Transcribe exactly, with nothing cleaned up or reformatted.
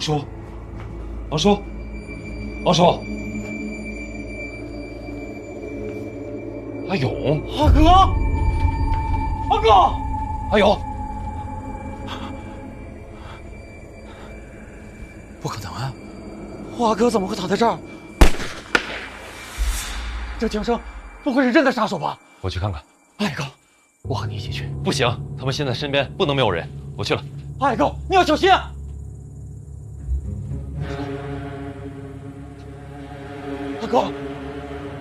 叔，王叔，王叔，阿勇， 阿哥，阿哥， 阿勇， 不可能啊！我阿哥怎么会躺在这儿？这江生不会是真的杀手吧？ 我去看看。 阿爱哥，我和你一起去。 不行，他们现在身边不能没有人。我去了。 阿爱哥，你要小心啊！阿哥。